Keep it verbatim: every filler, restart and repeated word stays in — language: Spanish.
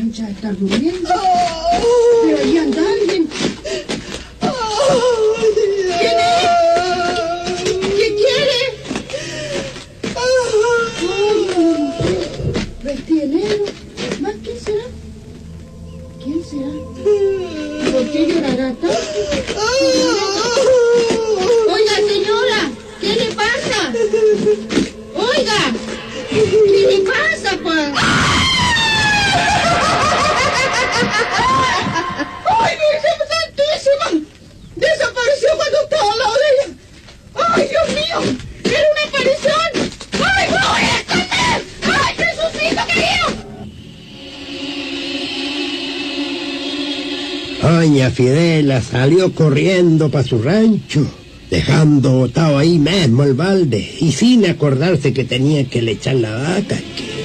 rancha está durmiendo. Pero ahí anda alguien. ¿Quién es? ¿Qué quiere? Oh, vestido negro. ¿Más quién será? ¿Quién será? ¿Por qué llorará tanto? Oiga, señora, ¿qué le pasa? Oiga, ¿qué le pasa, pues? ¡Ay, Virgen Santísima! ¡Desapareció cuando estaba al lado de ella! ¡Ay, Dios mío! ¡Era una aparición! ¡Ay, no! ¡Escóndete! ¡Ay, Jesucristo querido! Doña Fidela salió corriendo para su rancho, dejando botado ahí mismo el balde, y sin acordarse que tenía que le echar la vaca. Que